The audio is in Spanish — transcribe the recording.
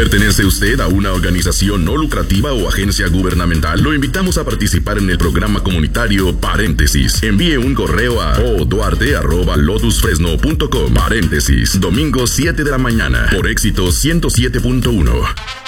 ¿Pertenece usted a una organización no lucrativa o agencia gubernamental? Lo invitamos a participar en el programa comunitario Paréntesis. Envíe un correo a oduarte@lotusfresno.com. Paréntesis, domingo 7 de la mañana, por Éxito 107.1.